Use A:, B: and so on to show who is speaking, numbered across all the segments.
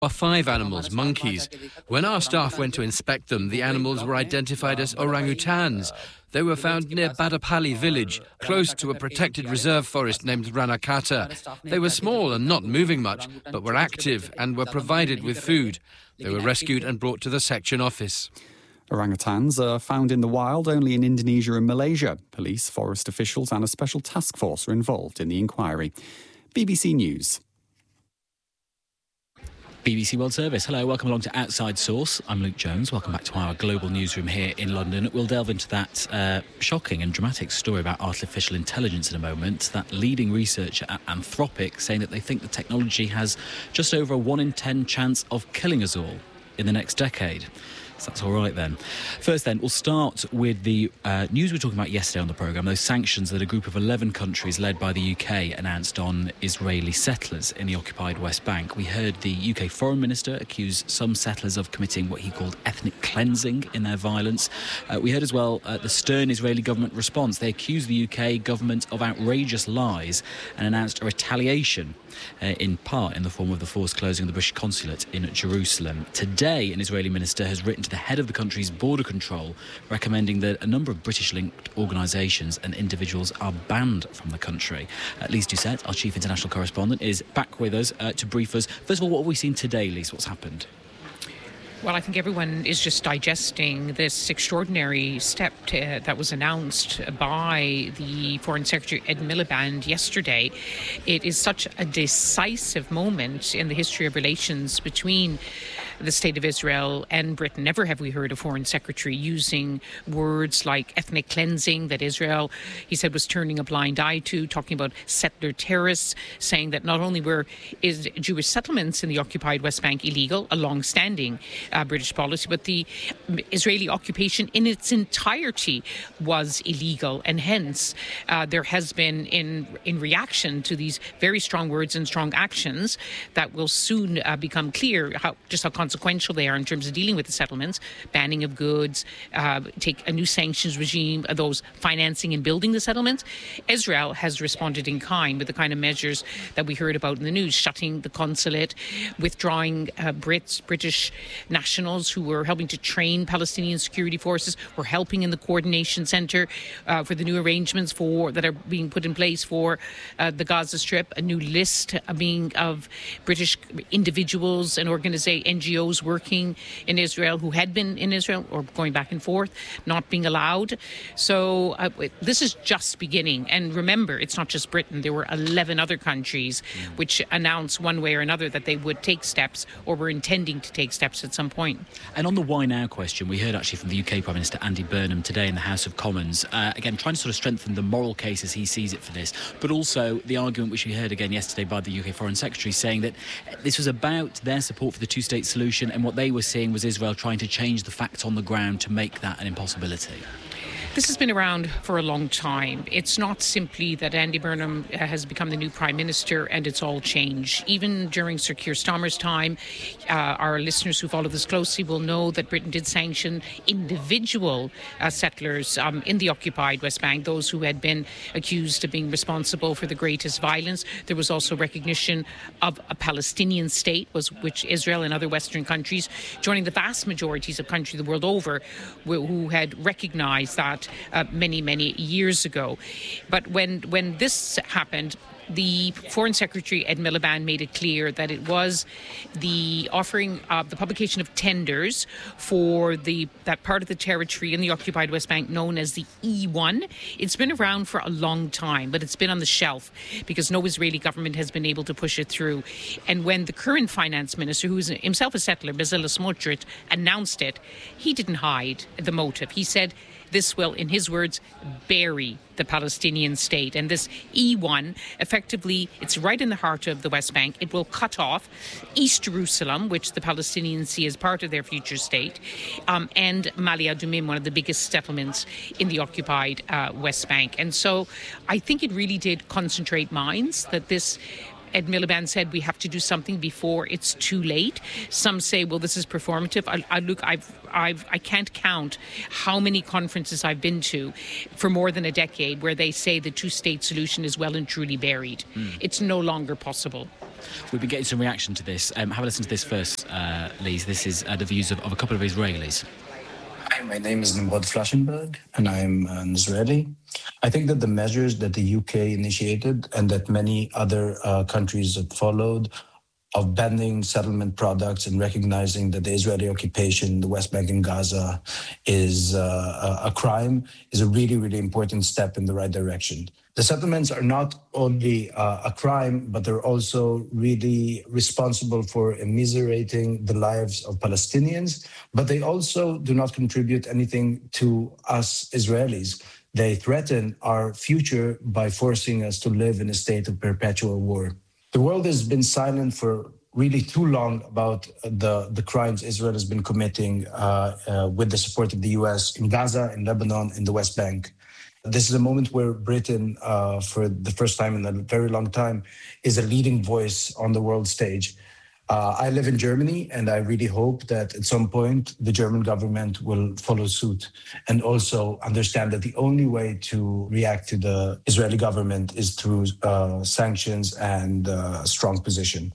A: are 5 animals, monkeys. When our staff went to inspect them, the animals were identified as orangutans. They were found near Badapali village, close to a protected reserve forest named Ranakata. They were small and not moving much, but were active and were provided with food. They were rescued and brought to the section office.
B: Orangutans are found in the wild only in Indonesia and Malaysia. Police, forest officials and a special task force are involved in the inquiry. BBC News.
C: BBC World Service. Hello, welcome along to Outside Source. I'm Luke Jones. Welcome back to our global newsroom here in London. We'll delve into that shocking and dramatic story about artificial intelligence in a moment. That leading researcher at Anthropic saying that they think the technology has just over a 1 in 10 chance of killing us all in the next decade. So that's all right then. First then, we'll start with the news we were talking about yesterday on the programme, those sanctions that a group of 11 countries led by the UK announced on Israeli settlers in the occupied West Bank. We heard the UK Foreign Minister accuse some settlers of committing what he called ethnic cleansing in their violence. We heard as well the stern Israeli government response. They accused the UK government of outrageous lies and announced a retaliation, in part in the form of the forced closing of the British consulate in Jerusalem. Today, an Israeli minister has written to the head of the country's border control, recommending that a number of British-linked organisations and individuals are banned from the country. Lise Doucette, our chief international correspondent, is back with us to brief us. First of all, what have we seen today, Lise? What's happened?
D: Well, I think everyone is just digesting this extraordinary step that was announced by the Foreign Secretary Ed Miliband yesterday. It is such a decisive moment in the history of relations between the State of Israel and Britain. Never have we heard a Foreign Secretary using words like ethnic cleansing, that Israel, he said, was turning a blind eye to, talking about settler terrorists, saying that not only is Jewish settlements in the occupied West Bank illegal, a long-standing British policy, but the Israeli occupation in its entirety was illegal. And hence, there has been, in reaction to these very strong words and strong actions that will soon become clear how consequential they are in terms of dealing with the settlements, banning of goods, take a new sanctions regime, those financing and building the settlements. Israel has responded in kind with the kind of measures that we heard about in the news, shutting the consulate, withdrawing British nationals who were helping to train Palestinian security forces, were helping in the coordination centre for the new arrangements that are being put in place for the Gaza Strip, a new list of British individuals and NGOs working in Israel who had been in Israel or going back and forth, not being allowed. So this is just beginning. And remember, it's not just Britain. There were 11 other countries which announced one way or another that they would take steps or were intending to take steps at some point.
C: And on the why now question, we heard actually from the UK Prime Minister Andy Burnham today in the House of Commons, again, trying to sort of strengthen the moral case as he sees it for this, but also the argument which we heard again yesterday by the UK Foreign Secretary saying that this was about their support for the two-state solution, and what they were seeing was Israel trying to change the facts on the ground to make that an impossibility.
D: This has been around for a long time. It's not simply that Andy Burnham has become the new Prime Minister and it's all changed. Even during Sir Keir Starmer's time, our listeners who follow this closely will know that Britain did sanction individual settlers in the occupied West Bank, those who had been accused of being responsible for the greatest violence. There was also recognition of a Palestinian state, which Israel and other Western countries, joining the vast majorities of countries the world over, who had recognized that many, many years ago. But when this happened, the Foreign Secretary Ed Miliband made it clear that it was the offering of the publication of tenders for that part of the territory in the occupied West Bank known as the E1. It's been around for a long time, but it's been on the shelf because no Israeli government has been able to push it through. And when the current finance minister, who is himself a settler, Bezalel Smotrich, announced it, he didn't hide the motive. He said this will, in his words, bury the Palestinian state. And this E1, effectively, it's right in the heart of the West Bank. It will cut off East Jerusalem, which the Palestinians see as part of their future state, and Ma'ale Adumim, one of the biggest settlements in the occupied West Bank. And so I think it really did concentrate minds that this Ed Miliband said we have to do something before it's too late. Some say, well, this is performative. I can't count how many conferences I've been to for more than a decade where they say the two-state solution is well and truly buried. It's no longer possible.
C: We've been getting some reaction to this. Have a listen to this first, Lise. This is the views of a couple of Israelis.
E: Hi, my name is Nimrod Flashenberg, and I'm an Israeli. I think that the measures that the UK initiated and that many other countries have followed of banning settlement products and recognizing that the Israeli occupation in the West Bank and Gaza is a crime is a really, really important step in the right direction. The settlements are not only a crime, but they're also really responsible for immiserating the lives of Palestinians, but they also do not contribute anything to us Israelis. They threaten our future by forcing us to live in a state of perpetual war. The world has been silent for really too long about the crimes Israel has been committing with the support of the US in Gaza, in Lebanon, in the West Bank. This is a moment where Britain, for the first time in a very long time, is a leading voice on the world stage. I live in Germany, and I really hope that at some point the German government will follow suit and also understand that the only way to react to the Israeli government is through sanctions and a strong position.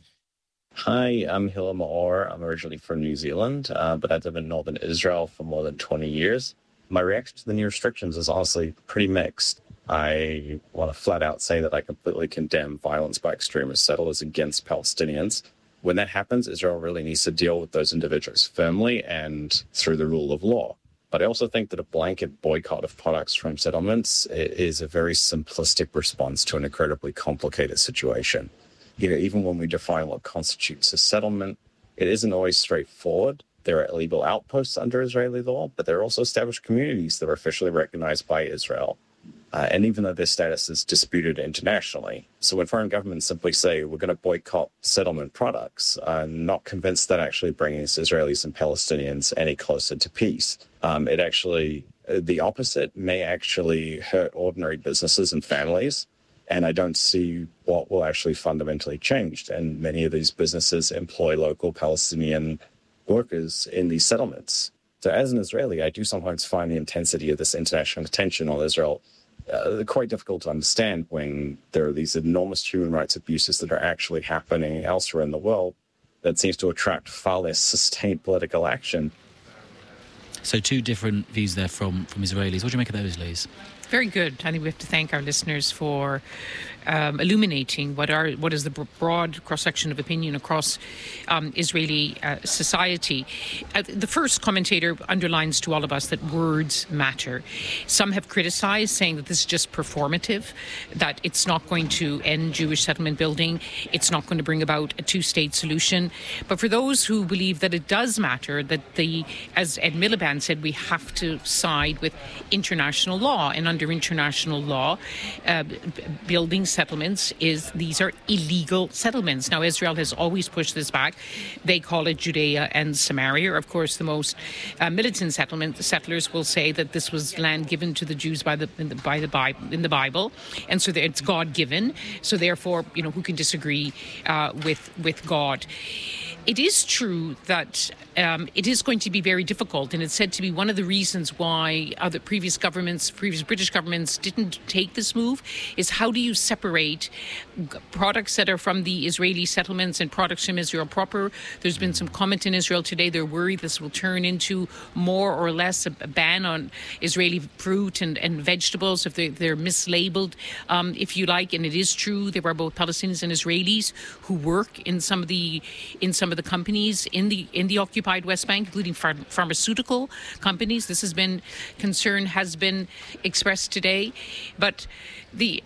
F: Hi, I'm Hilla Maor. I'm originally from New Zealand, but I've lived in northern Israel for more than 20 years. My reaction to the new restrictions is honestly pretty mixed. I want to flat out say that I completely condemn violence by extremist settlers against Palestinians. When that happens, Israel really needs to deal with those individuals firmly and through the rule of law. But I also think that a blanket boycott of products from settlements is a very simplistic response to an incredibly complicated situation. You know, even when we define what constitutes a settlement, it isn't always straightforward. There are illegal outposts under Israeli law, but there are also established communities that are officially recognized by Israel. And even though their status is disputed internationally. So when foreign governments simply say, we're going to boycott settlement products, I'm not convinced that actually bringing Israelis and Palestinians any closer to peace. It actually, the opposite may actually hurt ordinary businesses and families. And I don't see what will actually fundamentally change. And many of these businesses employ local Palestinian workers in these settlements. So as an Israeli, I do sometimes find the intensity of this international attention on Israel quite difficult to understand when there are these enormous human rights abuses that are actually happening elsewhere in the world that seems to attract far less sustained political action.
C: So two different views there from Israelis. What do you make of those, Liz?
D: Very good. I think we have to thank our listeners for illuminating what is the broad cross-section of opinion across Israeli society. The first commentator underlines to all of us that words matter. Some have criticized, saying that this is just performative, that it's not going to end Jewish settlement building, it's not going to bring about a two-state solution. But for those who believe that it does matter, that as Ed Miliband said, we have to side with international law, and under international law, building settlements these are illegal settlements. Now, Israel has always pushed this back. They call it Judea and Samaria. Of course, the most militant settlers will say that this was land given to the Jews in the Bible, and so it's God-given. So therefore, who can disagree with God? It is true that it is going to be very difficult, and it's said to be one of the reasons why other previous British governments didn't take this move, is how do you separate products that are from the Israeli settlements and products from Israel proper? There's been some comment in Israel today. They're worried this will turn into more or less a ban on Israeli fruit and vegetables if they're mislabeled, if you like. And it is true there are both Palestinians and Israelis who work in some of the companies in the occupied West Bank, including pharmaceutical companies. This has been expressed today, but the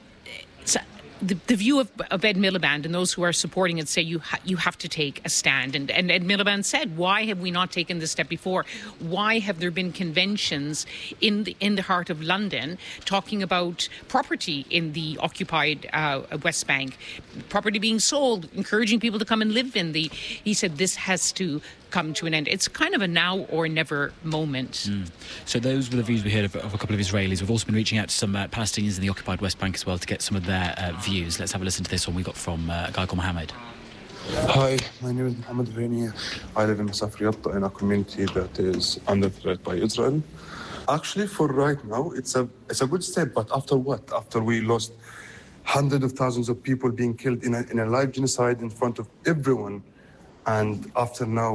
D: view of Ed Miliband and those who are supporting it say you have to take a stand. And Ed Miliband said, why have we not taken this step before? Why have there been conventions in the heart of London talking about property in the occupied West Bank, property being sold, encouraging people to come and live in he said this has to come to an end. It's kind of a now or never moment.
C: So those were the views we heard of a couple of Israelis. We've also been reaching out to some Palestinians in the occupied West Bank as well to get some of their views. Let's have a listen to this one we got from a guy called Mohammed.
G: Hi, my name is Mohammed Veni. I live in Masaf Yatta, in a community that is under threat by Israel. Actually, for right now, it's a good step, but after what? After we lost hundreds of thousands of people being killed in a live genocide in front of everyone. And after now,